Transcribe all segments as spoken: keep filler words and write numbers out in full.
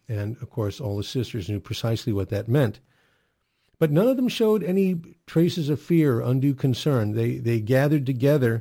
And, of course, all the sisters knew precisely what that meant. But none of them showed any traces of fear, undue concern. They they gathered together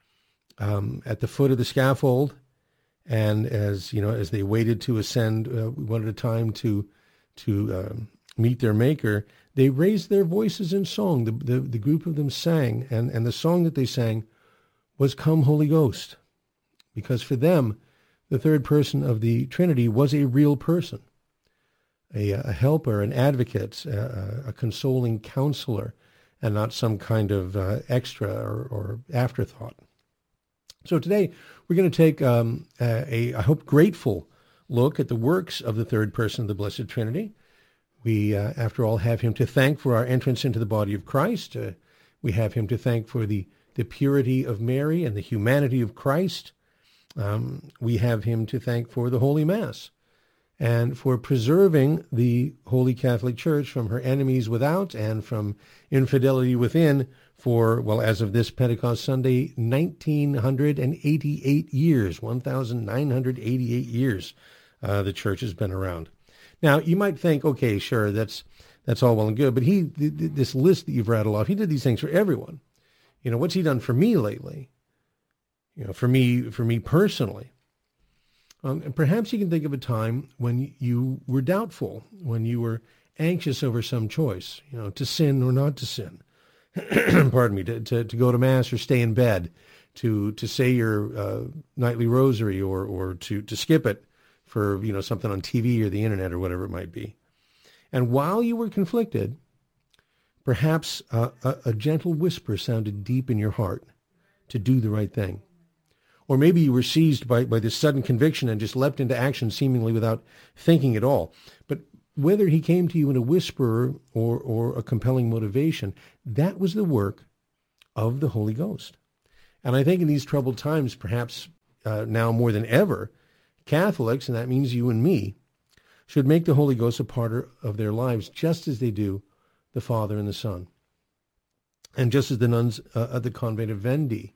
um, at the foot of the scaffold, and as you know, as they waited to ascend uh, one at a time to to um, meet their Maker, they raised their voices in song. The, the the group of them sang, and and the song that they sang was "Come, Holy Ghost," because for them, the third person of the Trinity was a real person. A, a helper, an advocate, a, a consoling counselor, and not some kind of uh, extra or, or afterthought. So today we're going to take um, a, I hope, grateful look at the works of the third person of the Blessed Trinity. We, uh, after all, have him to thank for our entrance into the body of Christ. Uh, we have him to thank for the, the purity of Mary and the humanity of Christ. Um, we have him to thank for the Holy Mass, and for preserving the Holy Catholic Church from her enemies without and from infidelity within for, well, as of this Pentecost Sunday, one thousand nine hundred eighty-eight years, one thousand nine hundred eighty-eight years uh, the Church has been around. Now, you might think, okay, sure, that's that's all well and good, but he, th- th- this list that you've rattled off, he did these things for everyone. You know, what's he done for me lately? You know, for me, for me personally. Um, and perhaps you can think of a time when you were doubtful, when you were anxious over some choice, you know, to sin or not to sin. Pardon me, to, to, to go to Mass or stay in bed, to to say your uh, nightly rosary or or to, to skip it for, you know, something on T V or the internet or whatever it might be. And while you were conflicted, perhaps uh, a, a gentle whisper sounded deep in your heart to do the right thing. Or maybe you were seized by, by this sudden conviction and just leapt into action seemingly without thinking at all. But whether he came to you in a whisper or, or a compelling motivation, that was the work of the Holy Ghost. And I think in these troubled times, perhaps uh, now more than ever, Catholics, and that means you and me, should make the Holy Ghost a part of their lives just as they do the Father and the Son. And just as the nuns uh, at the convent of Vendy,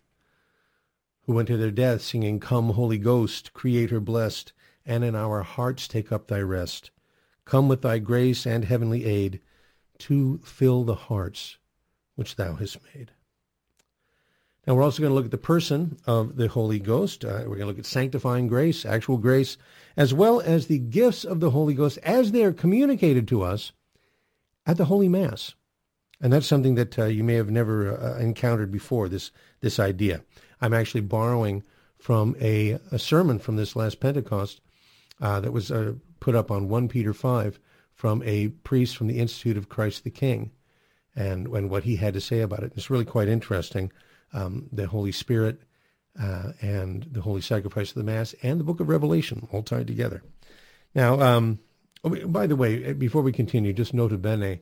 who went to their death singing, "Come, Holy Ghost, Creator blessed, and in our hearts take up thy rest. Come with thy grace and heavenly aid to fill the hearts which thou hast made." Now, we're also going to look at the person of the Holy Ghost. Uh, we're going to look at sanctifying grace, actual grace, as well as the gifts of the Holy Ghost as they are communicated to us at the Holy Mass. And that's something that uh, you may have never uh, encountered before, this this idea. I'm actually borrowing from a, a sermon from this last Pentecost uh, that was uh, put up on First Peter five from a priest from the Institute of Christ the King, and, and what he had to say about it. It's really quite interesting, um, the Holy Spirit uh, and the Holy Sacrifice of the Mass and the Book of Revelation all tied together. Now, um, oh, by the way, before we continue, just nota bene,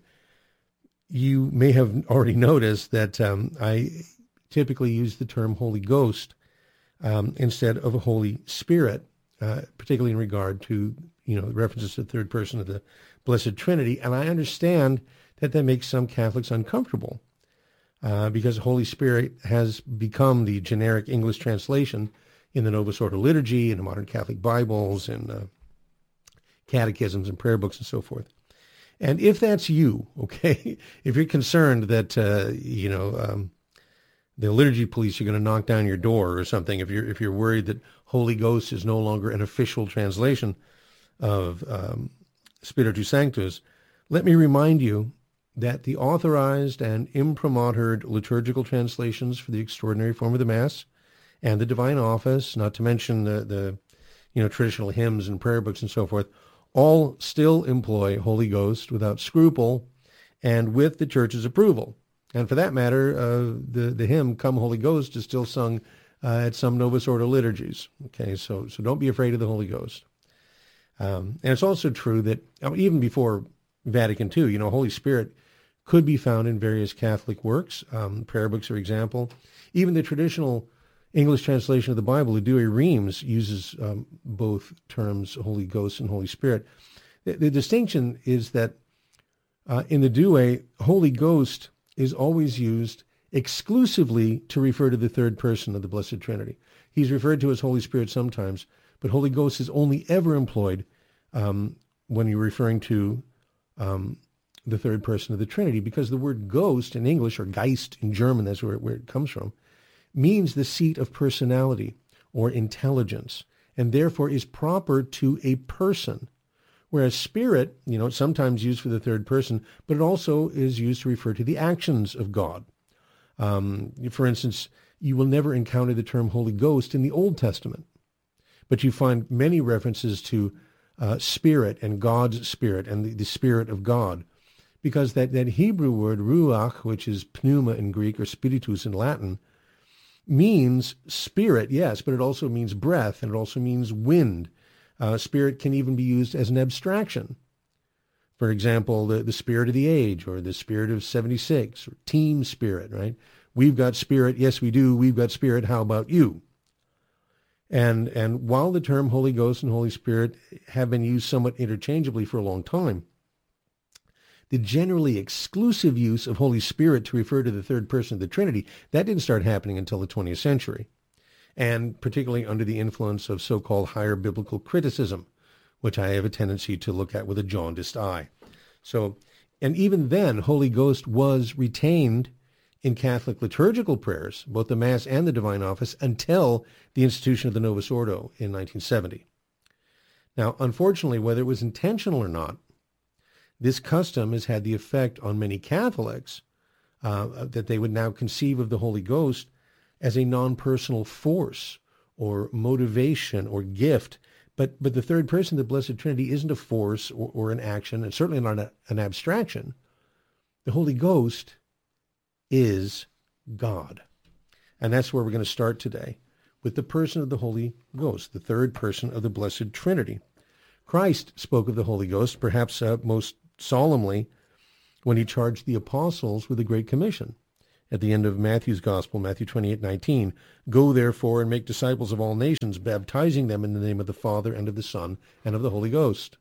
you may have already noticed that um, I typically use the term Holy Ghost um, instead of a Holy Spirit, uh, particularly in regard to, you know, references to the third person of the Blessed Trinity. And I understand that that makes some Catholics uncomfortable uh, because Holy Spirit has become the generic English translation in the Novus Ordo liturgy, in the modern Catholic Bibles, and uh, catechisms and prayer books and so forth. And if that's you, okay, if you're concerned that, uh, you know, um, the liturgy police are going to knock down your door or something, if you're if you're worried that Holy Ghost is no longer an official translation of um, Spiritus Sanctus, let me remind you that the authorized and imprimatur liturgical translations for the extraordinary form of the Mass and the Divine Office, not to mention the, the you know traditional hymns and prayer books and so forth, all still employ Holy Ghost without scruple and with the Church's approval. And for that matter, uh, the, the hymn, "Come Holy Ghost," is still sung uh, at some Novus Ordo liturgies. Okay, so so don't be afraid of the Holy Ghost. Um, and it's also true that even before Vatican Two, you know, Holy Spirit could be found in various Catholic works. Um, prayer books, for example. Even the traditional English translation of the Bible, the Douay Rheims, uses um, both terms, Holy Ghost and Holy Spirit. The, the distinction is that uh, in the Douay, Holy Ghost is always used exclusively to refer to the third person of the Blessed Trinity. He's referred to as Holy Spirit sometimes, but Holy Ghost is only ever employed um, when you're referring to um, the third person of the Trinity, because the word ghost in English, or Geist in German, that's where, where it comes from, means the seat of personality or intelligence, and therefore is proper to a person. Whereas spirit, you know, it's sometimes used for the third person, but it also is used to refer to the actions of God. Um, for instance, you will never encounter the term Holy Ghost in the Old Testament, but you find many references to uh, spirit and God's spirit and the, the spirit of God, because that, that Hebrew word ruach, which is pneuma in Greek or spiritus in Latin, means spirit, yes, but it also means breath, and it also means wind. Uh, spirit can even be used as an abstraction. For example, the, the spirit of the age, or the spirit of seventy-six, or team spirit, right? We've got spirit, yes we do, we've got spirit, how about you? And, and while the term Holy Ghost and Holy Spirit have been used somewhat interchangeably for a long time, the generally exclusive use of Holy Spirit to refer to the third person of the Trinity, that didn't start happening until the twentieth century, and particularly under the influence of so-called higher biblical criticism, which I have a tendency to look at with a jaundiced eye. So, and even then, Holy Ghost was retained in Catholic liturgical prayers, both the Mass and the Divine Office, until the institution of the Novus Ordo in nineteen seventy. Now, unfortunately, whether it was intentional or not, this custom has had the effect on many Catholics uh, that they would now conceive of the Holy Ghost as a non-personal force or motivation or gift. But but the third person, the Blessed Trinity, isn't a force or, or an action, and certainly not a, an abstraction. The Holy Ghost is God. And that's where we're going to start today, with the person of the Holy Ghost, the third person of the Blessed Trinity. Christ spoke of the Holy Ghost, perhaps uh, most solemnly, when he charged the apostles with the Great Commission. At the end of Matthew's Gospel, Matthew twenty-eight nineteen, "Go therefore and make disciples of all nations, baptizing them in the name of the Father and of the Son and of the Holy Ghost."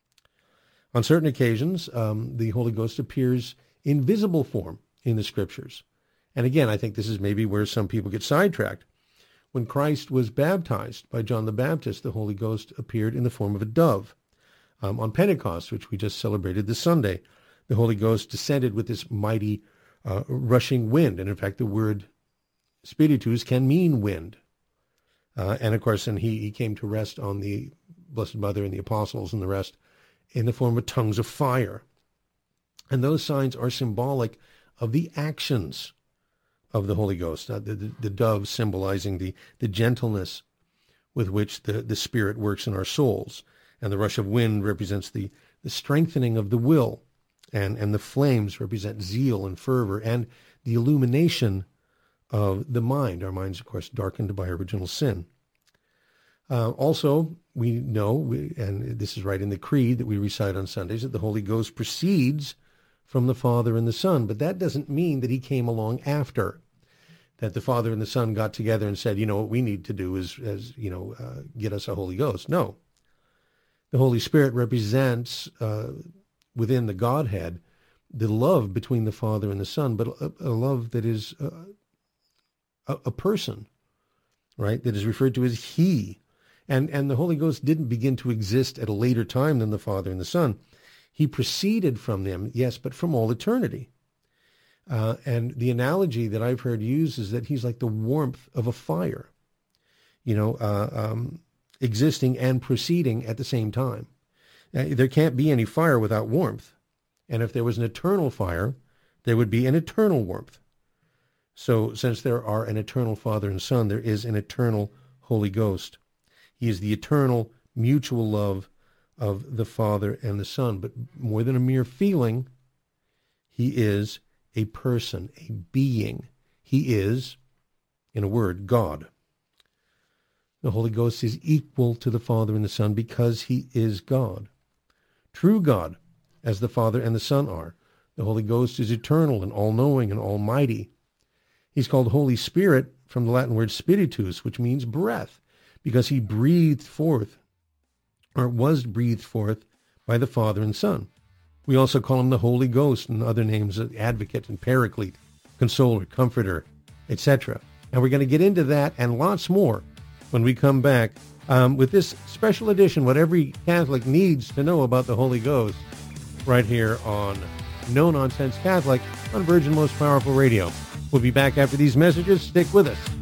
On certain occasions, um, the Holy Ghost appears in visible form in the Scriptures. And again, I think this is maybe where some people get sidetracked. When Christ was baptized by John the Baptist, the Holy Ghost appeared in the form of a dove. Um, on Pentecost, which we just celebrated this Sunday, the Holy Ghost descended with this mighty uh, rushing wind. And in fact, the word spiritus can mean wind. Uh, and of course, and he, he came to rest on the Blessed Mother and the apostles and the rest in the form of tongues of fire. And those signs are symbolic of the actions of the Holy Ghost, uh, the, the, the dove symbolizing the, the gentleness with which the, the Spirit works in our souls. And the rush of wind represents the, the strengthening of the will, and, and the flames represent zeal and fervor, and the illumination of the mind. Our minds, of course, darkened by original sin. Uh, also, we know, we, and this is right in the Creed that we recite on Sundays, that the Holy Ghost proceeds from the Father and the Son, but that doesn't mean that he came along after, that the Father and the Son got together and said, you know, what we need to do is, is you know, uh, get us a Holy Ghost. No. The Holy Spirit represents, uh, within the Godhead, the love between the Father and the Son, but a, a love that is uh, a, a person, right, that is referred to as he. And, and the Holy Ghost didn't begin to exist at a later time than the Father and the Son. He proceeded from them, yes, but from all eternity. Uh, and the analogy that I've heard used is that he's like the warmth of a fire, you know, uh, um, existing and proceeding at the same time. Uh, there can't be any fire without warmth. And if there was an eternal fire, there would be an eternal warmth. So since there are an eternal Father and Son, there is an eternal Holy Ghost. He is the eternal mutual love of the Father and the Son. But more than a mere feeling, he is a person, a being. He is, in a word, God. The Holy Ghost is equal to the Father and the Son because he is God. True God, as the Father and the Son are. The Holy Ghost is eternal and all-knowing and almighty. He's called Holy Spirit from the Latin word spiritus, which means breath, because he breathed forth, or was breathed forth by the Father and Son. We also call him the Holy Ghost and other names, advocate and paraclete, consoler, comforter, et cetera. And we're going to get into that and lots more when we come back um, with this special edition, what every Catholic needs to know about the Holy Ghost, right here on No Nonsense Catholic on Virgin Most Powerful Radio. We'll be back after these messages. Stick with us.